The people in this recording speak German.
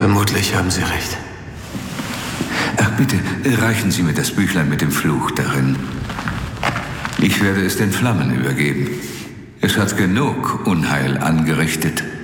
Vermutlich haben Sie recht. Ach bitte, reichen Sie mir das Büchlein mit dem Fluch darin. Ich werde es den Flammen übergeben. Es hat genug Unheil angerichtet.